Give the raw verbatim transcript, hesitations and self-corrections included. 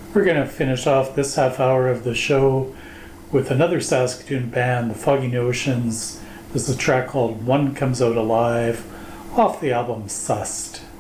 We're going to finish off this half hour of the show with another Saskatoon band, the Foggy Notions. This is a track called One Comes Out Alive off the album Sussed.